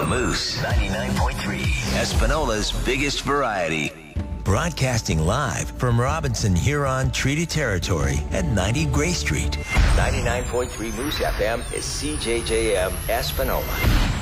Moose, 99.3. Espanola's biggest variety. Broadcasting live from Robinson Huron Treaty Territory at 90 Gray Street. 99.3 Moose FM is CJJM Espanola.